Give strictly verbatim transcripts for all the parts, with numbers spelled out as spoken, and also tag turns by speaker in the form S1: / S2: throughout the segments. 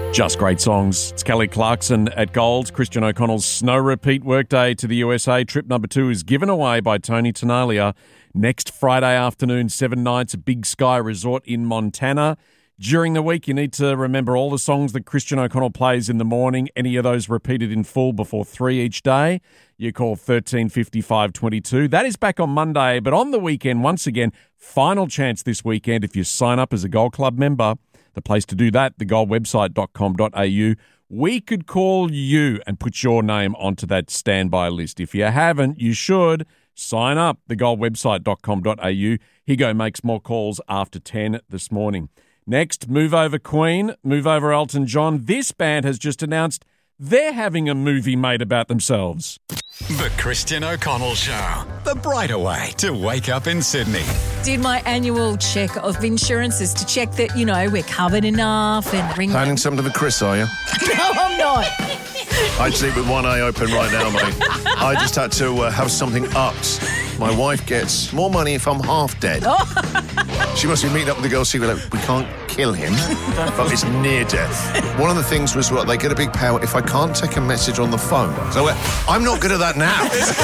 S1: Just great songs. It's Kelly Clarkson at Gold. Christian O'Connell's Snow Repeat Workday to the U S A. Trip number two is given away by Tony Tenalia next Friday afternoon, seven nights at Big Sky Resort in Montana. During the week, you need to remember all the songs that Christian O'Connell plays in the morning, any of those repeated in full before three each day. You call thirteen fifty-five twenty-two. That is back on Monday, but on the weekend, once again, final chance this weekend if you sign up as a Gold Club member. The place to do that, the gold website dot com dot a u. We could call you and put your name onto that standby list. If you haven't, you should sign up, the gold website dot com dot a u. Higo makes more calls after ten this morning. Next, Move Over Queen, Move Over Elton John. This band has just announced they're having a movie made about themselves.
S2: The Christian O'Connell Show. The brighter way to wake up in Sydney.
S3: Did my annual check of insurances to check that, you know, we're covered enough and ring...
S4: Planning something for Chris, are you?
S3: No, I'm not.
S4: I'd sleep with one eye open right now, mate. I just had to uh, have something upped. My wife gets more money if I'm half dead. Oh. She must be meeting up with the girl secret. Like, we can't kill him, but it's near death. One of the things was, what, they get a big payout if I can't take a message on the phone. So uh, I'm not good at that now.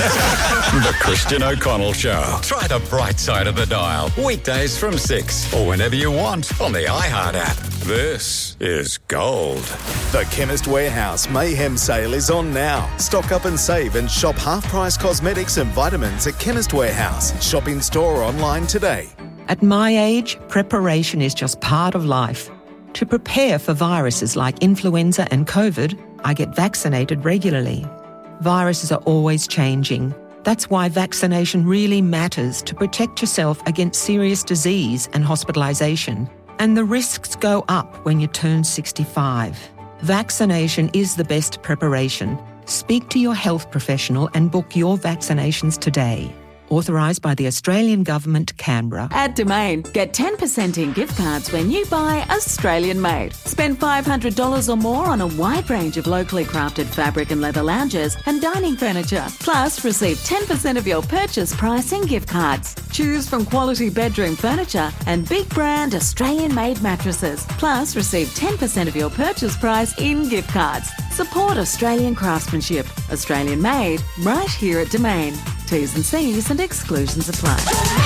S2: The Christian O'Connell Show. Try the bright side of the dial. Weekdays from six or whenever you want on the iHeart app. This is Gold.
S5: The Chemist Warehouse Mayhem Sale is on now. Stock up and save and shop half-price cosmetics and vitamins at Chemist Warehouse. Shop in store or online today.
S6: At my age, preparation is just part of life. To prepare for viruses like influenza and COVID, I get vaccinated regularly. Viruses are always changing. That's why vaccination really matters to protect yourself against serious disease and hospitalisation. And the risks go up when you turn sixty-five. Vaccination is the best preparation. Speak to your health professional and book your vaccinations today. Authorised by the Australian Government, Canberra.
S7: At Domain, get ten percent in gift cards when you buy Australian made. Spend five hundred dollars or more on a wide range of locally crafted fabric and leather lounges and dining furniture. Plus, receive ten percent of your purchase price in gift cards. Choose from quality bedroom furniture and big brand Australian made mattresses. Plus, receive ten percent of your purchase price in gift cards. Support Australian craftsmanship. Australian made, right here at Domain. T's and C's and exclusions apply.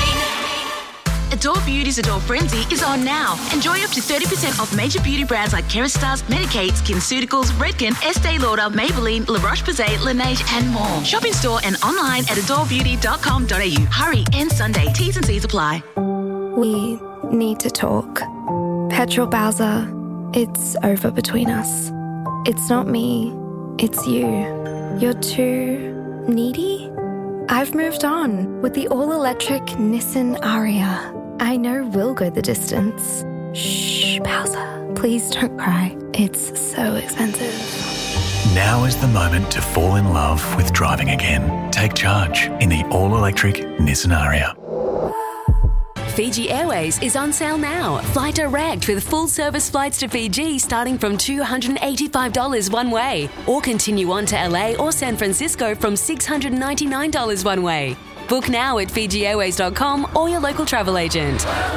S8: Adore Beauty's Adore Frenzy is on now. Enjoy up to thirty percent off major beauty brands like Kerastase, Medik8, SkinCeuticals, Redken, Estee Lauder, Maybelline, La Roche-Posay, Laneige and more. Shop in store and online at adore beauty dot com dot a u. Hurry, end Sunday. T's and C's apply.
S9: We need to talk. Petrol Bowser, it's over between us. It's not me, it's you. You're too needy? I've moved on with the all-electric Nissan Ariya. I know we'll go the distance. Shh, Bowser, please don't cry. It's so expensive.
S10: Now is the moment to fall in love with driving again. Take charge in the all-electric Nissan Ariya.
S11: Fiji Airways is on sale now. Fly direct with full-service flights to Fiji starting from two hundred eighty-five dollars one way. Or continue on to L A or San Francisco from six hundred ninety-nine dollars one way. Book now at fiji airways dot com or your local travel agent.